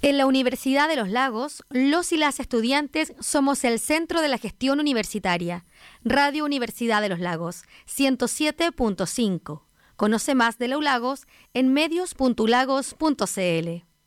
En la Universidad de los Lagos, los y las estudiantes somos el centro de la gestión universitaria. Radio Universidad de los Lagos, 107.5. Conoce más de la ULagos en medios.ulagos.cl.